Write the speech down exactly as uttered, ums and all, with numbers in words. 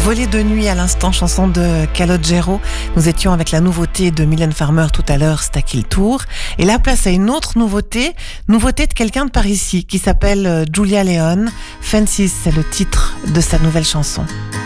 Voler de nuit à l'instant, chanson de Calogero. Nous étions avec la nouveauté de Mylène Farmer tout à l'heure, C'est à qui le tour. Et là, place à une autre nouveauté, nouveauté de quelqu'un de par ici, qui s'appelle Julia Leone. Fences, c'est le titre de sa nouvelle chanson.